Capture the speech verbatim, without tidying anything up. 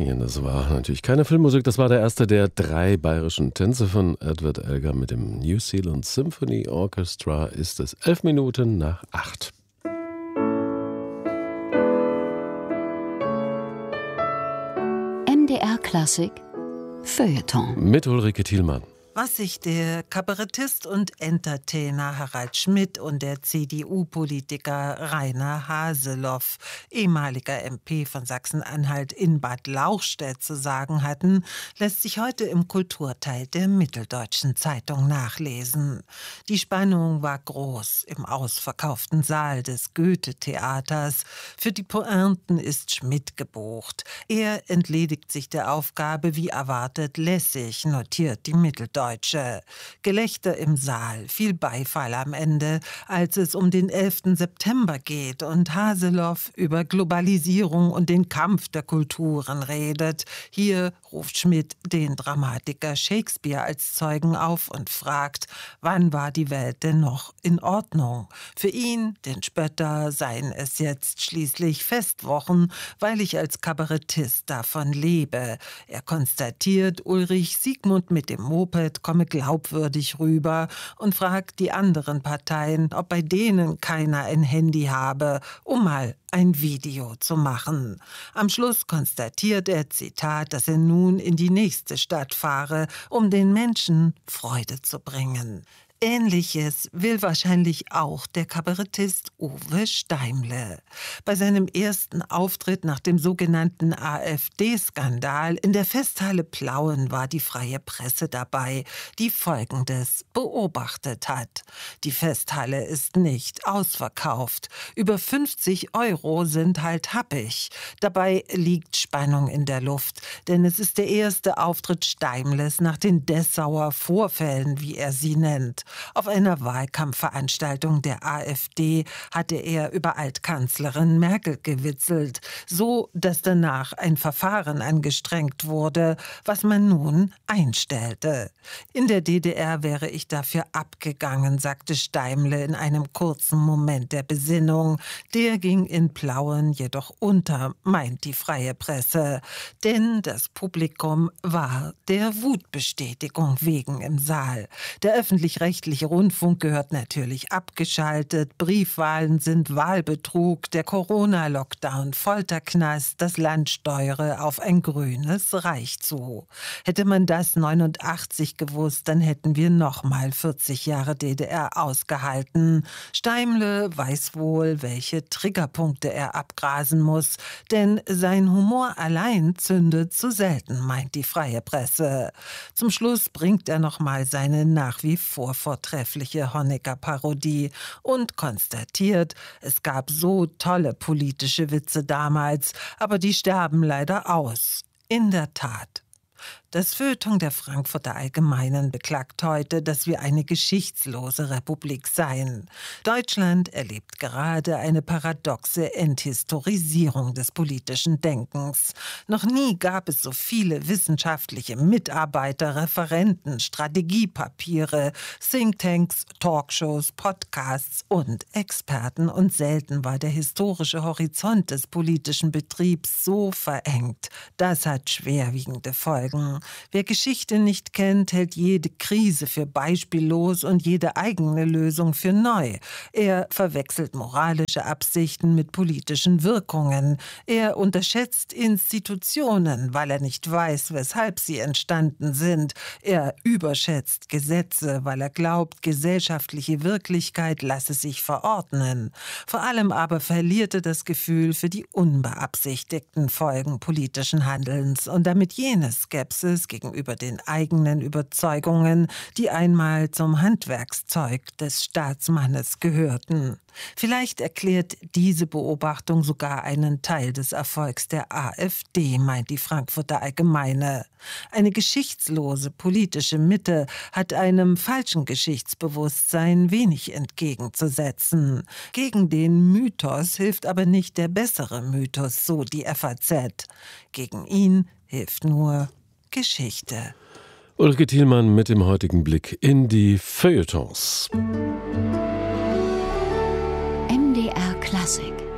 Ja, das war natürlich keine Filmmusik, das war der erste der drei bayerischen Tänze von Edward Elgar mit dem New Zealand Symphony Orchestra. Ist es elf Minuten nach acht. M D R Klassik Feuilleton Mit Ulrike Thielmann. Was sich der Kabarettist und Entertainer Harald Schmidt und der C D U-Politiker Rainer Haseloff, ehemaliger M P von Sachsen-Anhalt in Bad Lauchstädt, zu sagen hatten, lässt sich heute im Kulturteil der Mitteldeutschen Zeitung nachlesen. Die Spannung war groß im ausverkauften Saal des Goethe-Theaters. Für die Pointen ist Schmidt gebucht. Er entledigt sich der Aufgabe wie erwartet lässig, notiert die Mitteldeutsche. Deutsche. Gelächter im Saal, viel Beifall am Ende, als es um den elften September geht und Haseloff über Globalisierung und den Kampf der Kulturen redet. Hier ruft Schmidt den Dramatiker Shakespeare als Zeugen auf und fragt, wann war die Welt denn noch in Ordnung? Für ihn, den Spötter, seien es jetzt schließlich Festwochen, weil ich als Kabarettist davon lebe. Er konstatiert, Ulrich Siegmund mit dem Moped komme glaubwürdig rüber und fragt die anderen Parteien, ob bei denen keiner ein Handy habe, um mal ein Video zu machen. Am Schluss konstatiert er, Zitat, dass er nun in die nächste Stadt fahre, um den Menschen Freude zu bringen. Ähnliches will wahrscheinlich auch der Kabarettist Uwe Steimle. Bei seinem ersten Auftritt nach dem sogenannten AfD-Skandal in der Festhalle Plauen war die Freie Presse dabei, die Folgendes beobachtet hat. Die Festhalle ist nicht ausverkauft. Über fünfzig Euro sind halt happig. Dabei liegt Spannung in der Luft, denn es ist der erste Auftritt Steimles nach den Dessauer Vorfällen, wie er sie nennt. Auf einer Wahlkampfveranstaltung der AfD hatte er über Altkanzlerin Merkel gewitzelt, so dass danach ein Verfahren angestrengt wurde, was man nun einstellte. In der D D R wäre ich dafür abgegangen, sagte Steimle in einem kurzen Moment der Besinnung. Der ging in Plauen jedoch unter, meint die Freie Presse. Denn das Publikum war der Wutbestätigung wegen im Saal. Der öffentlich-rechtliche Der Rundfunk gehört natürlich abgeschaltet, Briefwahlen sind Wahlbetrug, der Corona-Lockdown Folterknast, das Land steuere auf ein grünes Reich zu. Hätte man das neunundachtzig gewusst, dann hätten wir nochmal vierzig Jahre D D R ausgehalten. Steimle weiß wohl, welche Triggerpunkte er abgrasen muss, denn sein Humor allein zündet zu selten, meint die Freie Presse. Zum Schluss bringt er nochmal seine nach wie vor vortreffliche Honecker-Parodie und konstatiert, es gab so tolle politische Witze damals, aber die sterben leider aus. In der Tat. Das Feuilleton der Frankfurter Allgemeinen beklagt heute, dass wir eine geschichtslose Republik seien. Deutschland erlebt gerade eine paradoxe Enthistorisierung des politischen Denkens. Noch nie gab es so viele wissenschaftliche Mitarbeiter, Referenten, Strategiepapiere, Thinktanks, Talkshows, Podcasts und Experten. Und selten war der historische Horizont des politischen Betriebs so verengt. Das hat schwerwiegende Folgen. Wer Geschichte nicht kennt, hält jede Krise für beispiellos und jede eigene Lösung für neu. Er verwechselt moralische Absichten mit politischen Wirkungen. Er unterschätzt Institutionen, weil er nicht weiß, weshalb sie entstanden sind. Er überschätzt Gesetze, weil er glaubt, gesellschaftliche Wirklichkeit lasse sich verordnen. Vor allem aber verliert er das Gefühl für die unbeabsichtigten Folgen politischen Handelns und damit jene Skepsis gegenüber den eigenen Überzeugungen, die einmal zum Handwerkszeug des Staatsmannes gehörten. Vielleicht erklärt diese Beobachtung sogar einen Teil des Erfolgs der AfD, meint die Frankfurter Allgemeine. Eine geschichtslose politische Mitte hat einem falschen Geschichtsbewusstsein wenig entgegenzusetzen. Gegen den Mythos hilft aber nicht der bessere Mythos, so die F A Z. Gegen ihn hilft nur Geschichte. Ulrike Thielmann mit dem heutigen Blick in die Feuilletons. M D R Klassik